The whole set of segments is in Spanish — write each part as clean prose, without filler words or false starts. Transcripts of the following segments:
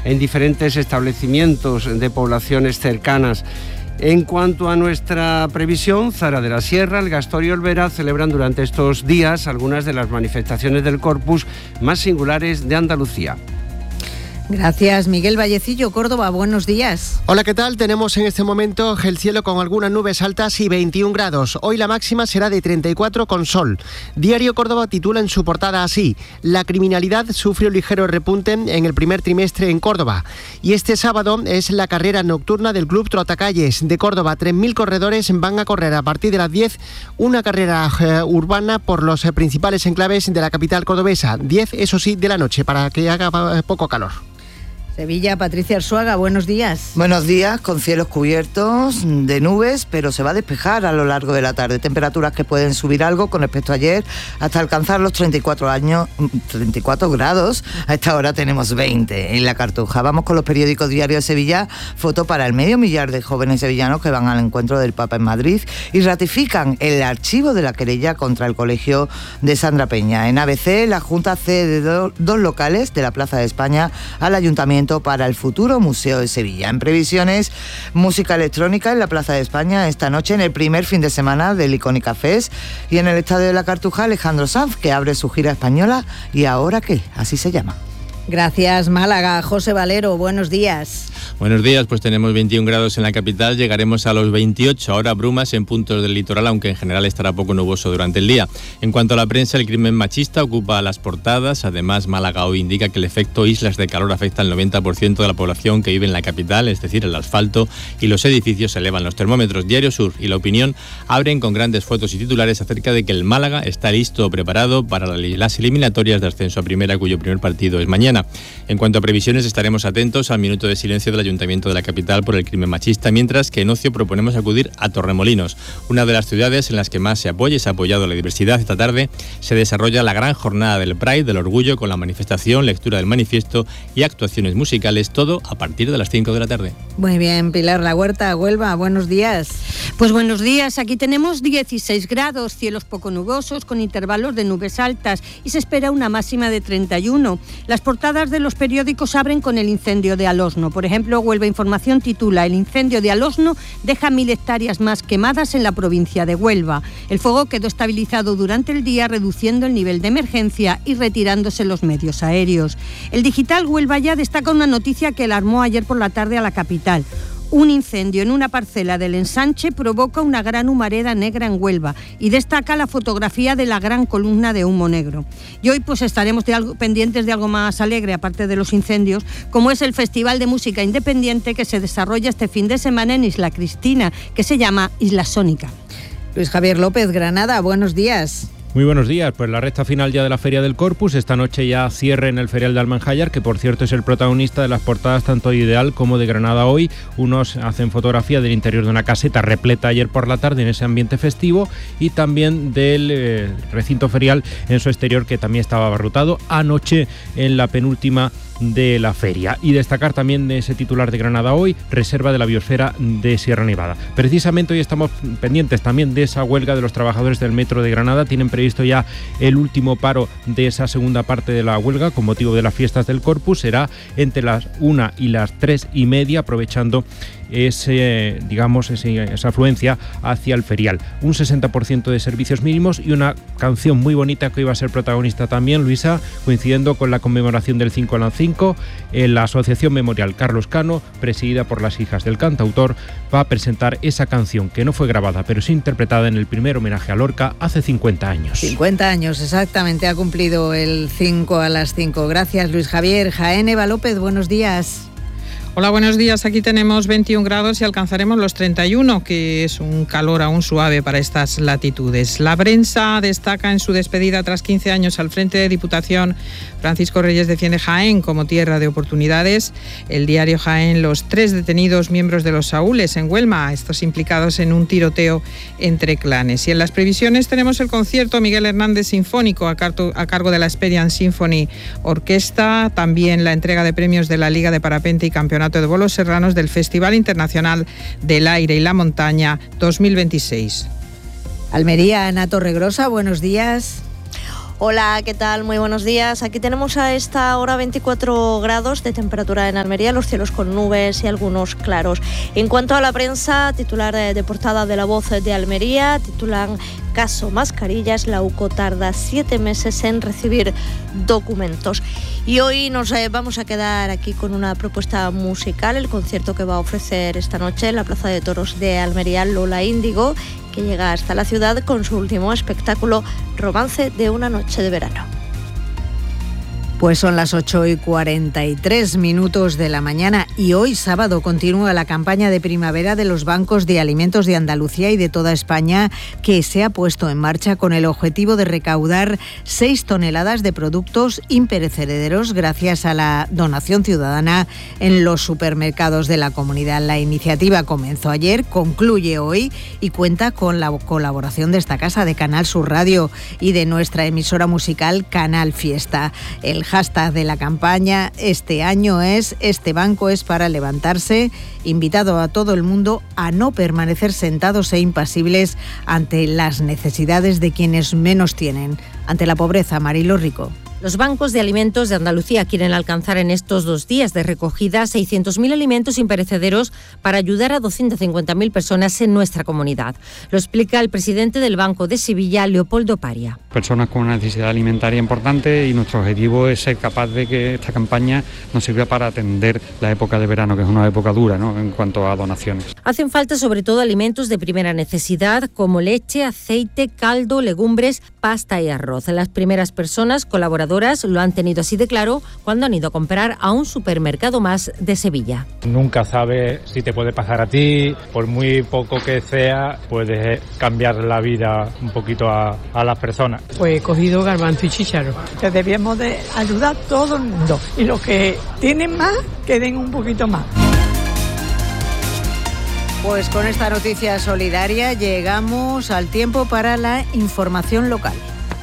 en diferentes establecimientos de poblaciones cercanas. En cuanto a nuestra previsión, Zara de la Sierra, El Gastor y Olvera celebran durante estos días algunas de las manifestaciones del Corpus más singulares de Andalucía. Gracias, Miguel Vallecillo, Córdoba, buenos días. Hola, ¿qué tal? Tenemos en este momento el cielo con algunas nubes altas y 21 grados. Hoy la máxima será de 34 con sol. Diario Córdoba titula en su portada así: la criminalidad sufre un ligero repunte en el primer trimestre en Córdoba. Y este sábado es la carrera nocturna del Club Trotacalles de Córdoba. 3.000 corredores van a correr a partir de las 10 una carrera urbana por los principales enclaves de la capital cordobesa. 10, eso sí, de la noche, para que haga poco calor. Sevilla, Patricia Arzuaga, buenos días. Buenos días, con cielos cubiertos de nubes, pero se va a despejar a lo largo de la tarde. Temperaturas que pueden subir algo con respecto a ayer, hasta alcanzar los 34 grados. A esta hora tenemos 20 en la Cartuja. Vamos con los periódicos diarios de Sevilla. Foto para el 500.000 de jóvenes sevillanos que van al encuentro del Papa en Madrid y ratifican el archivo de la querella contra el colegio de Sandra Peña. En ABC, la Junta cede dos locales de la Plaza de España al Ayuntamiento para el futuro Museo de Sevilla. En previsiones, música electrónica en la Plaza de España esta noche en el primer fin de semana del Icónica Fest, y en el Estadio de la Cartuja Alejandro Sanz, que abre su gira española. ¿Y ahora qué? Así se llama. Gracias, Málaga. José Valero, buenos días. Buenos días, pues tenemos 21 grados en la capital, llegaremos a los 28, ahora brumas en puntos del litoral, aunque en general estará poco nuboso durante el día. En cuanto a la prensa, el crimen machista ocupa las portadas. Además, Málaga hoy indica que el efecto islas de calor afecta al 90% de la población que vive en la capital, es decir, el asfalto y los edificios elevan los termómetros. Diario Sur y La Opinión abren con grandes fotos y titulares acerca de que el Málaga está listo, preparado para las eliminatorias de ascenso a primera, cuyo primer partido es mañana. En cuanto a previsiones, estaremos atentos al minuto de silencio del Ayuntamiento de la capital por el crimen machista, mientras que en ocio proponemos acudir a Torremolinos, una de las ciudades en las que más se apoya y se ha apoyado la diversidad. Esta tarde se desarrolla la gran jornada del Pride, del orgullo, con la manifestación, lectura del manifiesto y actuaciones musicales, todo a partir de las 5 de la tarde. Muy bien, Pilar La Huerta, Huelva, buenos días. Pues buenos días, aquí tenemos 16 grados, cielos poco nubosos con intervalos de nubes altas y se espera una máxima de 31. Las portadas de los periódicos abren con el incendio de Alosno. Por ejemplo, Huelva Información titula: el incendio de Alosno deja 1.000 hectáreas más quemadas en la provincia de Huelva. El fuego quedó estabilizado durante el día, reduciendo el nivel de emergencia y retirándose los medios aéreos. El digital Huelva Ya destaca una noticia que alarmó ayer por la tarde a la capital. Un incendio en una parcela del ensanche provoca una gran humareda negra en Huelva y destaca la fotografía de la gran columna de humo negro. Y hoy pues estaremos pendientes de algo más alegre, aparte de los incendios, como es el Festival de Música Independiente que se desarrolla este fin de semana en Isla Cristina, que se llama Isla Sónica. Luis Javier López, Granada, buenos días. Muy buenos días, pues la recta final ya de la Feria del Corpus, esta noche ya cierre en el Ferial de Almanjayar, que por cierto es el protagonista de las portadas tanto de Ideal como de Granada Hoy. Unos hacen fotografía del interior de una caseta repleta ayer por la tarde en ese ambiente festivo y también del recinto ferial en su exterior, que también estaba abarrotado anoche en la penúltima de la feria. Y destacar también de ese titular de Granada Hoy, reserva de la biosfera de Sierra Nevada. Precisamente hoy estamos pendientes también de esa huelga de los trabajadores del metro de Granada. Tienen previsto ya el último paro de esa segunda parte de la huelga con motivo de las fiestas del Corpus. Será entre las 1 y las 3:30, aprovechando esa afluencia hacia el ferial. Un 60% de servicios mínimos y una canción muy bonita que iba a ser protagonista también, Luisa, coincidiendo con la conmemoración del 5 al 5, la Asociación Memorial Carlos Cano, presidida por las hijas del cantautor, va a presentar esa canción que no fue grabada, pero sí interpretada en el primer homenaje a Lorca hace 50 años. 50 años, exactamente, ha cumplido el 5 a las 5. Gracias, Luis Javier. Jaén, Eva López, buenos días. Hola, buenos días. Aquí tenemos 21 grados y alcanzaremos los 31, que es un calor aún suave para estas latitudes. La prensa destaca en su despedida tras 15 años al frente de Diputación. Francisco Reyes defiende Jaén como tierra de oportunidades. El diario Jaén, los 3 detenidos miembros de los Saúles en Huelma, estos implicados en un tiroteo entre clanes. Y en las previsiones tenemos el concierto Miguel Hernández Sinfónico a cargo de la Experience Symphony Orquesta, también la entrega de premios de la Liga de Parapente y Campeonato de Bolos Serranos del Festival Internacional del Aire y la Montaña 2026. Almería, Ana Torregrosa, buenos días. Hola, ¿qué tal? Muy buenos días. Aquí tenemos a esta hora 24 grados de temperatura en Almería, los cielos con nubes y algunos claros. En cuanto a la prensa, titular de portada de La Voz de Almería, titulan caso mascarillas, la UCO tarda 7 meses en recibir documentos. Y hoy nos vamos a quedar aquí con una propuesta musical, el concierto que va a ofrecer esta noche en la Plaza de Toros de Almería Lola Índigo, que llega hasta la ciudad con su último espectáculo, Romance de una noche de verano. Pues son las 8:43 de la mañana y hoy sábado continúa la campaña de primavera de los bancos de alimentos de Andalucía y de toda España, que se ha puesto en marcha con el objetivo de recaudar 6 toneladas de productos imperecederos gracias a la donación ciudadana en los supermercados de la comunidad. La iniciativa comenzó ayer, concluye hoy y cuenta con la colaboración de esta casa, de Canal Sur Radio y de nuestra emisora musical Canal Fiesta. El hashtag de la campaña este año es "Este banco es para levantarse", invitado a todo el mundo a no permanecer sentados e impasibles ante las necesidades de quienes menos tienen, ante la pobreza. Marilo Rico. Los bancos de alimentos de Andalucía quieren alcanzar en estos 2 días de recogida 600.000 alimentos imperecederos para ayudar a 250.000 personas en nuestra comunidad. Lo explica el presidente del Banco de Sevilla, Leopoldo Paria. Personas con una necesidad alimentaria importante, y nuestro objetivo es ser capaz de que esta campaña nos sirva para atender la época de verano, que es una época dura, ¿no?, en cuanto a donaciones. Hacen falta sobre todo alimentos de primera necesidad como leche, aceite, caldo, legumbres, pasta y arroz. Las primeras personas colaboradoras lo han tenido así de claro cuando han ido a comprar a un supermercado más de Sevilla. Nunca sabes si te puede pasar a ti, por muy poco que sea, puedes cambiar la vida un poquito a las personas. Pues he cogido garbanzo y chícharo. Que debíamos de ayudar a todo el mundo, y los que tienen más, que den un poquito más. Pues con esta noticia solidaria llegamos al tiempo para la información local.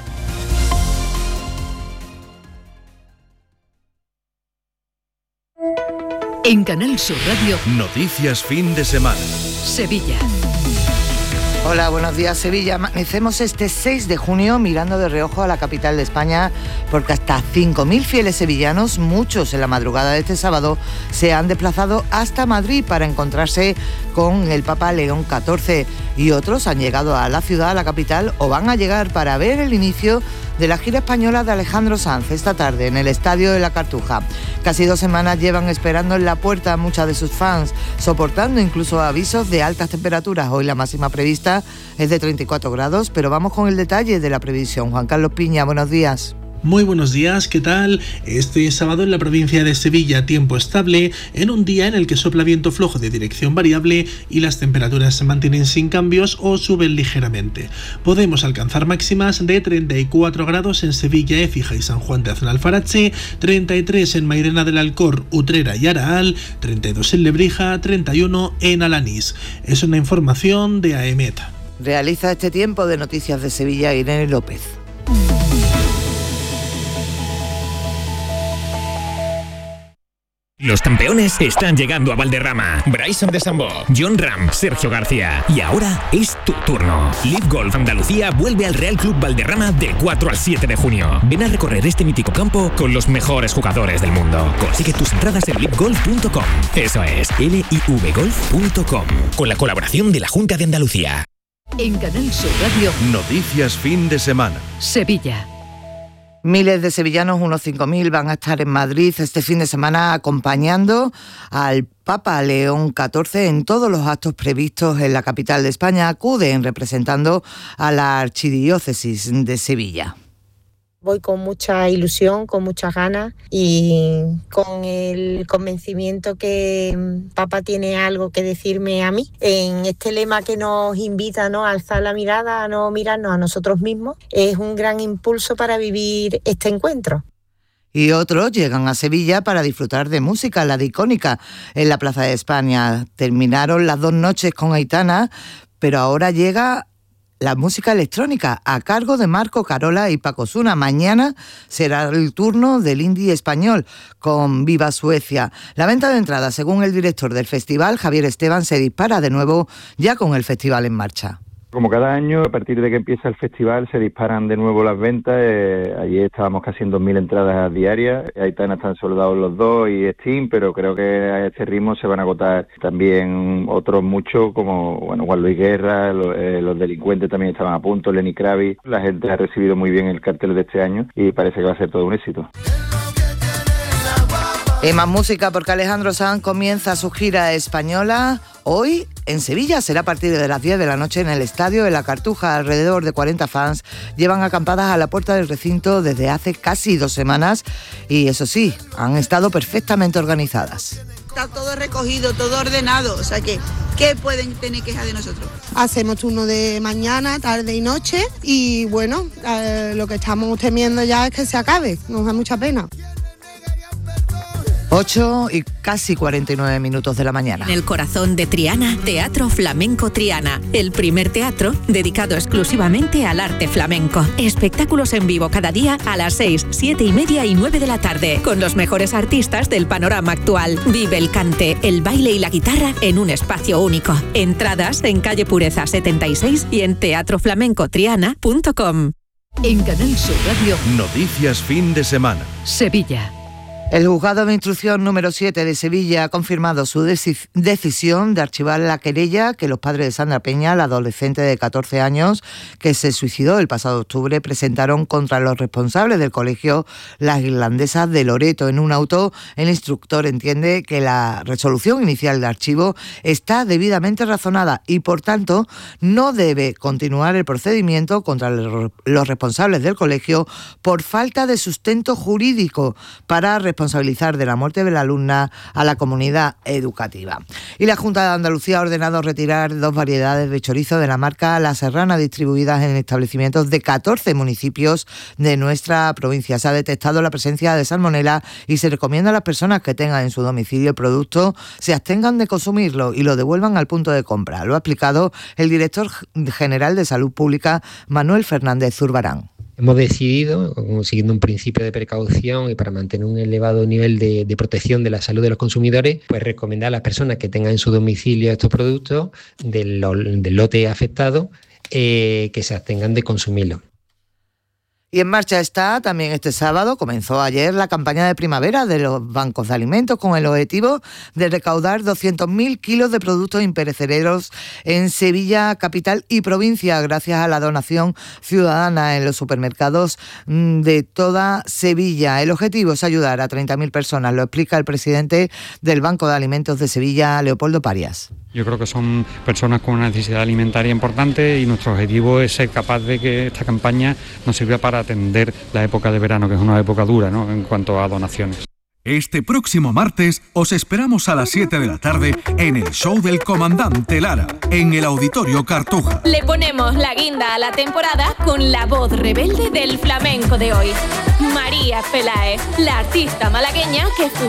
En Canal Sur Radio, noticias fin de semana. Sevilla. Hola, buenos días, Sevilla. Amanecemos este 6 de junio mirando de reojo a la capital de España, porque hasta 5.000 fieles sevillanos, muchos en la madrugada de este sábado, se han desplazado hasta Madrid para encontrarse con el Papa León XIV, y otros han llegado a la ciudad, a la capital, o van a llegar para ver el inicio de la gira española de Alejandro Sanz esta tarde en el Estadio de la Cartuja. Casi 2 semanas llevan esperando en la puerta a muchas de sus fans, soportando incluso avisos de altas temperaturas. Hoy la máxima prevista es de 34 grados, pero vamos con el detalle de la previsión. Juan Carlos Piña, buenos días. Muy buenos días, ¿qué tal? Este sábado en la provincia de Sevilla, tiempo estable, en un día en el que sopla viento flojo de dirección variable y las temperaturas se mantienen sin cambios o suben ligeramente. Podemos alcanzar máximas de 34 grados en Sevilla, Écija y San Juan de Aznalfarache, 33 en Mairena del Alcor, Utrera y Araal, 32 en Lebrija, 31 en Alanís. Es una información de AEMET. Realiza este tiempo de Noticias de Sevilla Irene López. Los campeones están llegando a Valderrama. Bryson DeChambeau, John Ram, Sergio García. Y ahora es tu turno. Live Golf Andalucía vuelve al Real Club Valderrama del 4 al 7 de junio. Ven a recorrer este mítico campo con los mejores jugadores del mundo. Consigue tus entradas en livegolf.com. Eso es, livgolf.com. Con la colaboración de la Junta de Andalucía. En Canal Sur Radio, noticias fin de semana. Sevilla. Miles de sevillanos, unos 5.000, van a estar en Madrid este fin de semana acompañando al Papa León XIV en todos los actos previstos en la capital de España. Acuden representando a la Archidiócesis de Sevilla. Voy con mucha ilusión, con muchas ganas y con el convencimiento que Papa tiene algo que decirme a mí. En este lema que nos invita, ¿no?, a alzar la mirada, a no mirarnos a nosotros mismos, es un gran impulso para vivir este encuentro. Y otros llegan a Sevilla para disfrutar de música, la Icónica, en la Plaza de España. Terminaron las 2 noches con Aitana, pero ahora llega la música electrónica a cargo de Marco Carola y Paco Osuna. Mañana será el turno del indie español con Viva Suecia. La venta de entradas, según el director del festival, Javier Esteban, se dispara de nuevo ya con el festival en marcha. Como cada año, a partir de que empieza el festival, se disparan de nuevo las ventas. Ayer estábamos casi en 2.000 entradas diarias. Aitana están soldados los dos y Steam, pero creo que a este ritmo se van a agotar también otros muchos, como Juan Luis Guerra, los delincuentes también estaban a punto, Lenny Kravitz. La gente ha recibido muy bien el cartel de este año y parece que va a ser todo un éxito. Y más música porque Alejandro Sanz comienza su gira española hoy en Sevilla. Será a partir de las 10 de la noche en el Estadio de la Cartuja. Alrededor de 40 fans llevan acampadas a la puerta del recinto desde hace casi 2 semanas y eso sí, han estado perfectamente organizadas. Está todo recogido, todo ordenado, o sea que, ¿qué pueden tener queja de nosotros? Hacemos turno de mañana, tarde y noche y bueno, lo que estamos temiendo ya es que se acabe, nos da mucha pena. 8 y casi 49 minutos de la mañana. En el corazón de Triana, Teatro Flamenco Triana, el primer teatro dedicado exclusivamente al arte flamenco. Espectáculos en vivo cada día a las 6, 7 y media y 9 de la tarde, con los mejores artistas del panorama actual. Vive el cante, el baile y la guitarra en un espacio único. Entradas en calle Pureza 76 y en teatroflamencotriana.com. En Canal Sur Radio, Noticias fin de semana. Sevilla. El juzgado de instrucción número 7 de Sevilla ha confirmado su decisión de archivar la querella que los padres de Sandra Peña, la adolescente de 14 años que se suicidó el pasado octubre, presentaron contra los responsables del colegio Las Irlandesas de Loreto. En un auto, el instructor entiende que la resolución inicial de archivo está debidamente razonada y, por tanto, no debe continuar el procedimiento contra los responsables del colegio por falta de sustento jurídico para responsabilizar de la muerte de la alumna a la comunidad educativa. Y la Junta de Andalucía ha ordenado retirar 2 variedades de chorizo de la marca La Serrana distribuidas en establecimientos de 14 municipios de nuestra provincia. Se ha detectado la presencia de salmonela y se recomienda a las personas que tengan en su domicilio el producto se abstengan de consumirlo y lo devuelvan al punto de compra. Lo ha explicado el director general de Salud Pública, Manuel Fernández Zurbarán. Hemos decidido, siguiendo un principio de precaución y para mantener un elevado nivel de protección de la salud de los consumidores, pues recomendar a las personas que tengan en su domicilio estos productos del lote afectado que se abstengan de consumirlo. Y en marcha está también este sábado, comenzó ayer la campaña de primavera de los bancos de alimentos con el objetivo de recaudar 200.000 kilos de productos imperecederos en Sevilla, capital y provincia, gracias a la donación ciudadana en los supermercados de toda Sevilla. El objetivo es ayudar a 30.000 personas, lo explica el presidente del Banco de Alimentos de Sevilla, Leopoldo Parias. Yo creo que son personas con una necesidad alimentaria importante y nuestro objetivo es ser capaz de que esta campaña nos sirva para atender la época de verano, que es una época dura, ¿no?, en cuanto a donaciones. Este próximo martes os esperamos a las 7 de la tarde en el show del Comandante Lara, en el Auditorio Cartuja. Le ponemos la guinda a la temporada con la voz rebelde del flamenco de hoy. María Peláez, la artista malagueña que